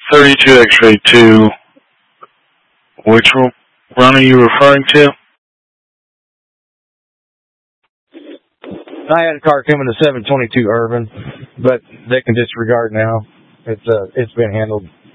32 X-ray 2. Which run are you referring to? I had a car coming to 722 Urban, but they can disregard now. It's been handled